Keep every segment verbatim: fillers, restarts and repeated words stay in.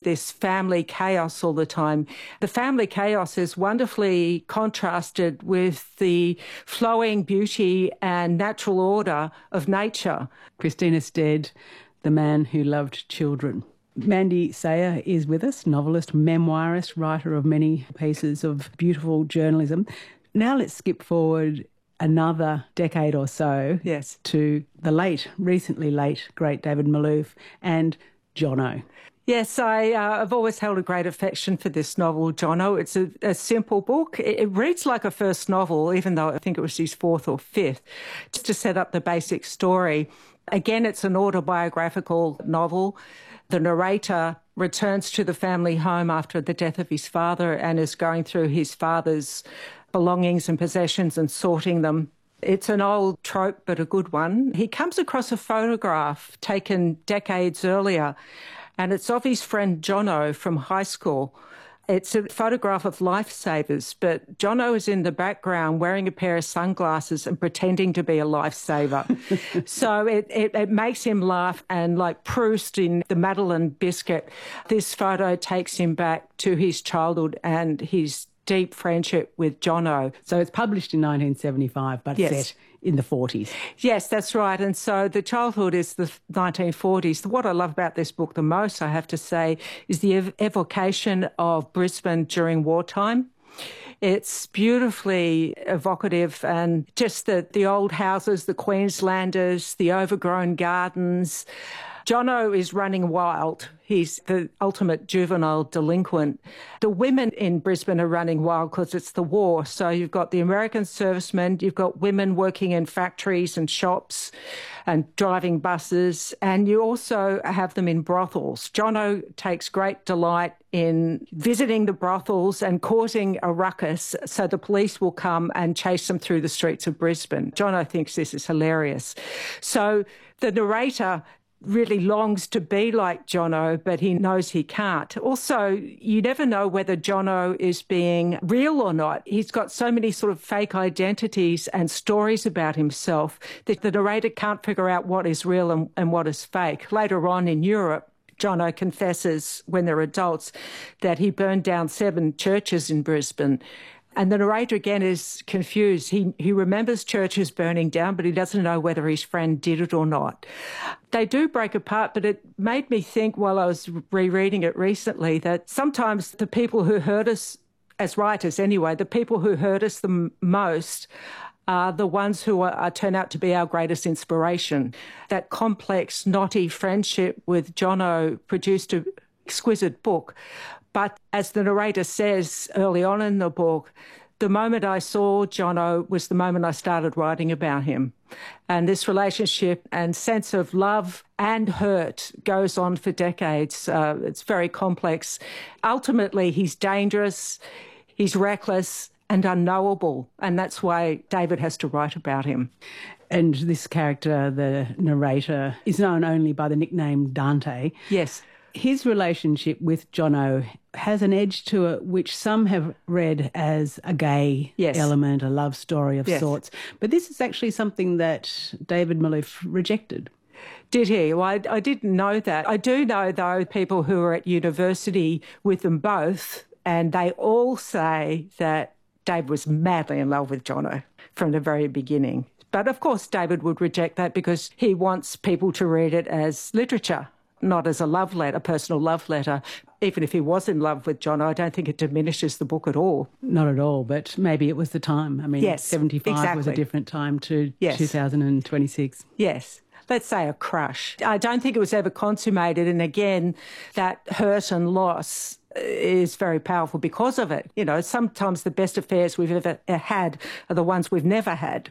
this family chaos all the time. The family chaos is wonderfully contrasted with the flowing beauty and natural order of nature. Christina Stead, The Man Who Loved Children. Mandy Sayer is with us, novelist, memoirist, writer of many pieces of beautiful journalism. Now let's skip forward another decade or so yes. to the late, recently late, great David Malouf and Jono. Yes, I, uh, I've always held a great affection for this novel, Jono. It's a, a simple book. It, it reads like a first novel, even though I think it was his fourth or fifth, just to set up the basic story. Again, it's an autobiographical novel. The narrator returns to the family home after the death of his father and is going through his father's belongings and possessions and sorting them. It's an old trope, but a good one. He comes across a photograph taken decades earlier, and it's of his friend Jono from high school. It's a photograph of lifesavers, but Jono is in the background wearing a pair of sunglasses and pretending to be a lifesaver. so it, it, it makes him laugh, and like Proust in The Madeleine Biscuit, this photo takes him back to his childhood and his deep friendship with Jono. So it's published in nineteen seventy-five, but yes. set in the forties. Yes, that's right. And so the childhood is the nineteen forties. What I love about this book the most, I have to say, is the ev- evocation of Brisbane during wartime. It's beautifully evocative, and just the, the old houses, the Queenslanders, the overgrown gardens. Jono is running wild. He's the ultimate juvenile delinquent. The women in Brisbane are running wild because it's the war. So you've got the American servicemen, you've got women working in factories and shops and driving buses, and you also have them in brothels. Jono takes great delight in visiting the brothels and causing a ruckus so the police will come and chase them through the streets of Brisbane. Jono thinks this is hilarious. So the narrator really longs to be like Jono, but he knows he can't. Also, you never know whether Jono is being real or not. He's got so many sort of fake identities and stories about himself that the narrator can't figure out what is real and, and what is fake. Later on in Europe, Jono confesses, when they're adults, that he burned down seven churches in Brisbane. And the narrator, again, is confused. He he remembers churches burning down, but he doesn't know whether his friend did it or not. They do break apart, but it made me think while I was rereading it recently that sometimes the people who hurt us, as writers anyway, the people who hurt us the m- most are the ones who are, are, turn out to be our greatest inspiration. That complex, knotty friendship with Jono produced an exquisite book. But as the narrator says early on in the book, the moment I saw Jono was the moment I started writing about him. And this relationship and sense of love and hurt goes on for decades. Uh, it's very complex. Ultimately, he's dangerous, he's reckless and unknowable. And that's why David has to write about him. And this character, the narrator, is known only by the nickname Dante. Yes. His relationship with Jono has an edge to it which some have read as a gay yes. element, a love story of yes. sorts. But this is actually something that David Malouf rejected. Did he? Well, I, I didn't know that. I do know, though, people who are at university with them both, and they all say that David was madly in love with Jono from the very beginning. But, of course, David would reject that because he wants people to read it as literature, not as a love letter, a personal love letter. Even if he was in love with Jono, I don't think it diminishes the book at all. Not at all, but maybe it was the time. I mean, yes, seventy-five exactly. was a different time to yes. two thousand twenty-six. Yes. Let's say a crush. I don't think it was ever consummated. And again, that hurt and loss is very powerful because of it. You know, sometimes the best affairs we've ever had are the ones we've never had.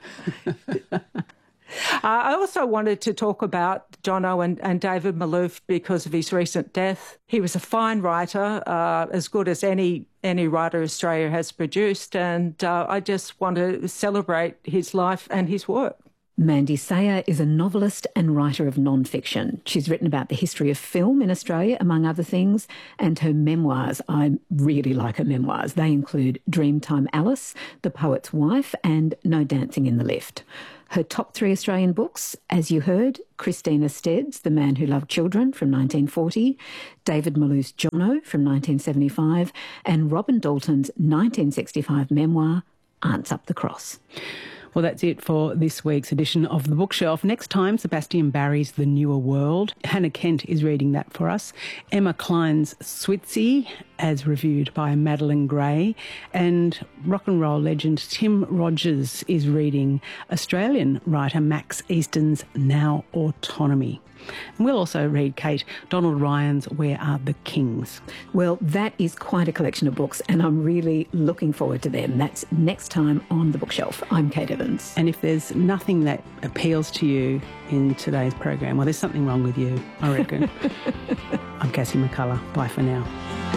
Uh, I also wanted to talk about Jono and, and David Malouf because of his recent death. He was a fine writer, uh, as good as any any writer Australia has produced, and uh, I just want to celebrate his life and his work. Mandy Sayer is a novelist and writer of non-fiction. She's written about the history of film in Australia, among other things, and her memoirs, I really like her memoirs. They include Dreamtime Alice, The Poet's Wife, and No Dancing in the Lift. Her top three Australian books, as you heard, Christina Stead's The Man Who Loved Children from nineteen forty, David Malou's Jono from nineteen seventy-five, and Robin Dalton's nineteen sixty-five memoir, Aunts Up the Cross. Well, that's it for this week's edition of The Bookshelf. Next time, Sebastian Barry's The Newer World. Hannah Kent is reading that for us. Emma Klein's Switzy, as reviewed by Madeline Gray. And rock and roll legend Tim Rogers is reading Australian writer Max Easton's Now Autonomy. And we'll also read, Kate, Donald Ryan's Where Are the Kings? Well, that is quite a collection of books, and I'm really looking forward to them. That's next time on The Bookshelf. I'm Kate Evans. And if there's nothing that appeals to you in today's program, well, there's something wrong with you, I reckon. I'm Cassie McCullough. Bye for now.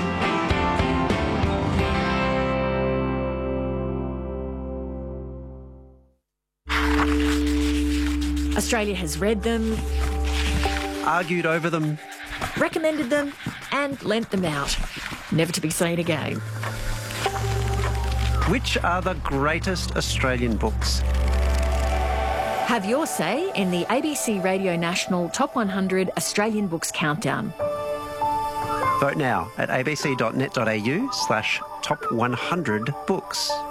Australia has read them, argued over them, recommended them, and lent them out, never to be seen again. Which are the greatest Australian books? Have your say in the A B C Radio National Top one hundred Australian Books Countdown. Vote now at abc.net.au slash top one hundred books.